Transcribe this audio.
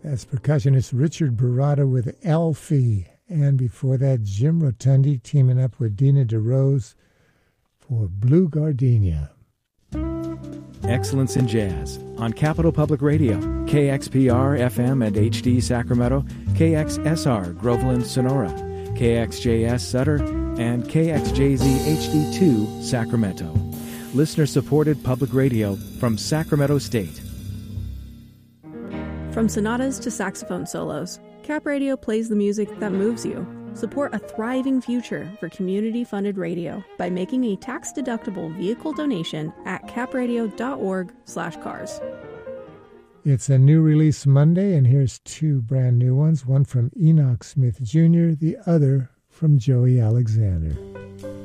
That's percussionist Richard Barada with Elfie. And before that, Jim Rotundi teaming up with Dina DeRose for Blue Gardenia. Excellence in Jazz on Capital Public Radio, KXPR FM and HD Sacramento, KXSR Groveland Sonora, KXJS Sutter, and KXJZ HD2 Sacramento. Listener-supported public radio from Sacramento State. From sonatas to saxophone solos, Cap Radio plays the music that moves you. Support a thriving future for community-funded radio by making a tax-deductible vehicle donation at capradio.org/cars. It's a new release Monday, and here's two brand new ones, one from Enoch Smith Jr., the other from Joey Alexander.